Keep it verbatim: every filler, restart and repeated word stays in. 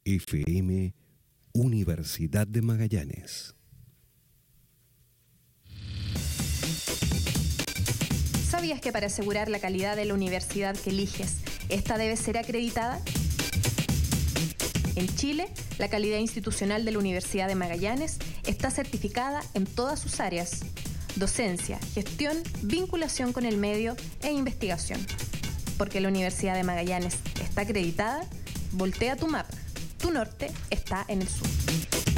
F M Universidad de Magallanes. ¿Sabías que para asegurar la calidad de la universidad que eliges, esta debe ser acreditada? En Chile, la calidad institucional de la Universidad de Magallanes está certificada en todas sus áreas: docencia, gestión, vinculación con el medio e investigación. Porque la Universidad de Magallanes está acreditada, voltea tu mapa. Tu norte está en el sur.